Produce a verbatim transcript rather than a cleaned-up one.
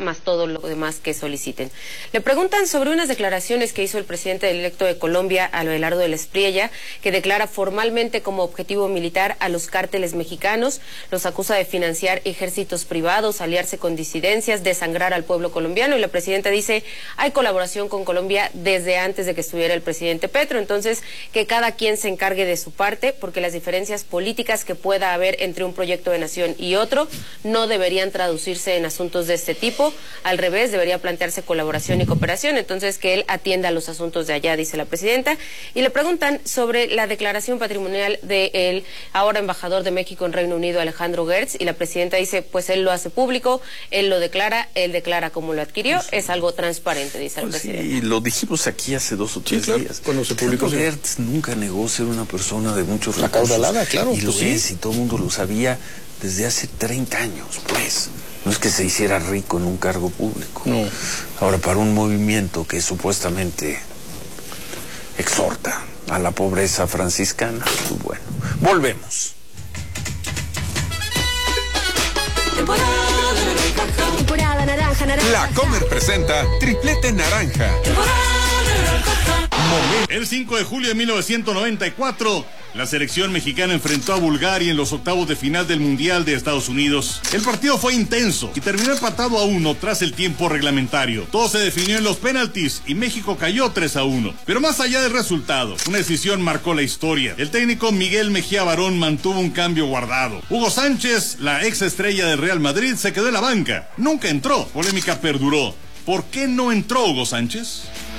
más todo lo demás que soliciten. Le preguntan sobre unas declaraciones que hizo el presidente electo de Colombia, Abelardo del Espriella, que declara formalmente como objetivo militar a los cárteles mexicanos, los acusa de financiar ejércitos privados, aliarse con disidencias, desangrar al pueblo colombiano, y la presidenta dice, hay colaboración con Colombia desde antes de que estuviera el presidente Petro, entonces que cada quien se encargue de su parte, porque las diferencias políticas que pueda haber entre un proyecto de nación y otro no deberían traducirse en asuntos de este tipo, al revés, debería plantearse colaboración y cooperación, entonces que él atienda los asuntos de allá, dice la presidenta. Y le preguntan sobre la declaración patrimonial del ahora embajador de México en Reino Unido, Alejandro Gertz, y la presidenta dice, pues él lo hace público, él lo declara, él declara cómo lo adquirió, es algo transparente, dice el pues presidente. Sí, lo dijimos aquí hace dos o tres sí, claro, días. cuando se publicó. Gertz nunca negó ser una persona de muchos la recursos. caudalada, claro. Y lo pues es, sí. y todo el mundo lo sabía desde hace treinta años, pues. No es que se hiciera rico en un cargo público. No. Ahora, para un movimiento que supuestamente exhorta a la pobreza franciscana, pues bueno. Volvemos. Temporada naranja, naranja. La Comer presenta Triplete Naranja. El cinco de julio de mil novecientos noventa y cuatro, la selección mexicana enfrentó a Bulgaria en los octavos de final del Mundial de Estados Unidos. El partido fue intenso y terminó empatado a uno tras el tiempo reglamentario. Todo se definió en los penaltis y México cayó tres a uno. Pero más allá del resultado, una decisión marcó la historia. El técnico Miguel Mejía Barón mantuvo un cambio guardado. Hugo Sánchez, la ex estrella del Real Madrid, se quedó en la banca. Nunca entró. Polémica perduró. ¿Por qué no entró Hugo Sánchez?